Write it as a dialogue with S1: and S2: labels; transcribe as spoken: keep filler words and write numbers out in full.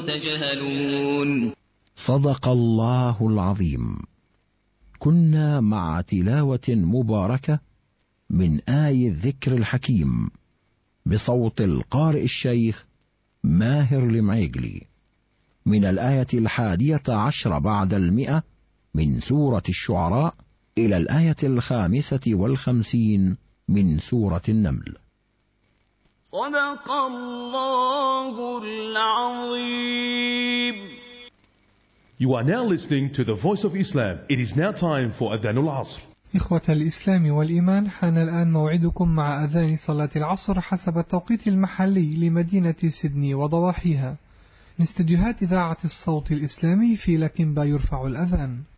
S1: تجهلون.
S2: صدق الله العظيم. كنا مع تلاوة مباركة من آي الذكر الحكيم بصوت القارئ الشيخ ماهر المعيقلي من الآية الحادية عشر بعد المئة من سورة الشعراء إلى الآية الخامسة والخمسين من سورة النمل.
S1: صدق الله العظيم.
S3: You are now listening to the Voice of Islam. It is now time for Adhan al-Asr.
S4: إخوة الإسلام والإيمان، حان الآن موعدكم مع أذان صلاة العصر حسب التوقيت المحلي لمدينة سيدني وضواحيها. من استديوهات إذاعة الصوت الإسلامي في لكنبا يرفع الأذان.